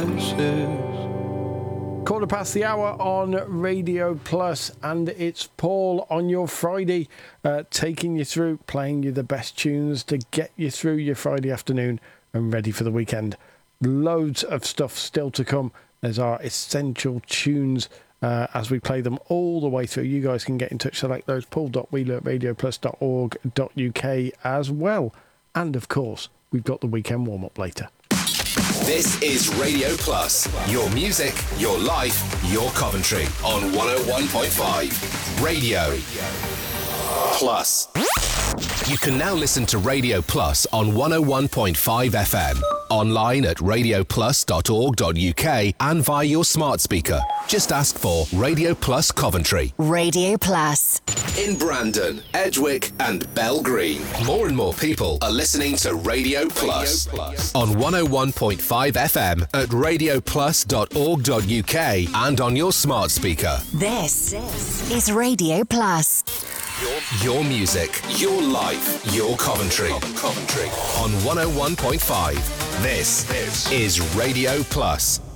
Quarter past the hour on Radio Plus, and it's Paul on your Friday, taking you through, playing you the best tunes to get you through your Friday afternoon and ready for the weekend. Loads of stuff still to come. There's our essential tunes as we play them all the way through. You guys can get in touch, select those, paul.wheeler@radioplus.org.uk as well. And of course, we've got the weekend warm-up later. This is Radio Plus. Your music, your life, your Coventry on 101.5 Radio Plus. You can now listen to Radio Plus on 101.5 FM, online at radioplus.org.uk and via your smart speaker. Just ask for Radio Plus Coventry. Radio Plus. In Brandon, Edgwick and Bell Green, more and more people are listening to Radio Plus on 101.5 FM at radioplus.org.uk and on your smart speaker. This is Radio Plus. Your music, your life, your Coventry. On 101.5. This is Radio Plus.